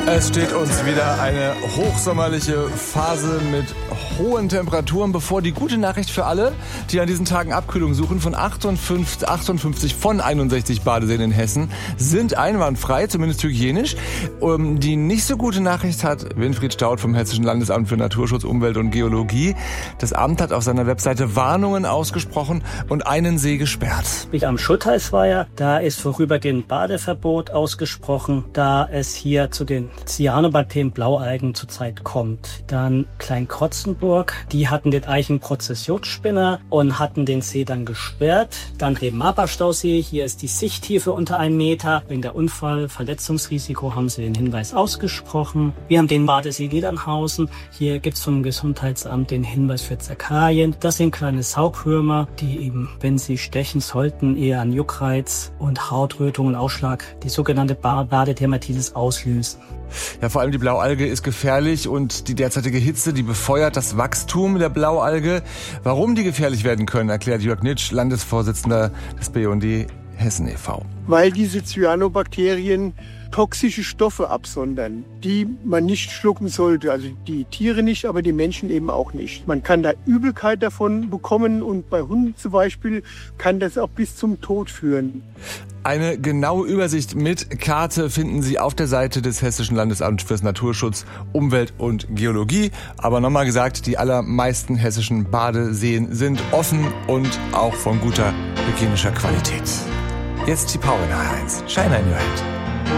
Es steht uns wieder eine hochsommerliche Phase mit hohen Temperaturen bevor. Die gute Nachricht für alle, die an diesen Tagen Abkühlung suchen: von 58 von 61 Badeseen in Hessen sind einwandfrei, zumindest hygienisch. Die nicht so gute Nachricht hat Winfried Staudt vom Hessischen Landesamt für Naturschutz, Umwelt und Geologie. Das Amt hat auf seiner Webseite Warnungen ausgesprochen und einen See gesperrt. Am Schuttheißweiher, da ist vorübergehend Badeverbot ausgesprochen, da es hier zu den Cyanobakterien Blaualgen zurzeit kommt. Dann Kleinkrotzenburg, die hatten den Eichenprozessionsspinner und hatten den See dann gesperrt. Dann Reben-Maber-Stausee, hier ist die Sichttiefe unter 1 Meter. Wegen der Verletzungsrisiko haben sie den Hinweis ausgesprochen. Wir haben den Badesee Niedernhausen. Hier gibt's vom Gesundheitsamt den Hinweis für Zerkalien. Das sind kleine Saughürmer, die eben, wenn sie stechen sollten, eher an Juckreiz und Hautrötung und Ausschlag, die sogenannte Badedermatitis auslösen. Ja, vor allem die Blaualge ist gefährlich und die derzeitige Hitze, die befeuert das Wachstum der Blaualge. Warum die gefährlich werden können, erklärt Jörg Nitsch, Landesvorsitzender des BUND Hessen e.V. Weil diese Cyanobakterien toxische Stoffe absondern, die man nicht schlucken sollte. Also die Tiere nicht, aber die Menschen eben auch nicht. Man kann da Übelkeit davon bekommen und bei Hunden zum Beispiel kann das auch bis zum Tod führen. Eine genaue Übersicht mit Karte finden Sie auf der Seite des Hessischen Landesamts für Naturschutz, Umwelt und Geologie. Aber nochmal gesagt, die allermeisten hessischen Badeseen sind offen und auch von guter hygienischer Qualität. Jetzt die Power in H1. Shine in your hand.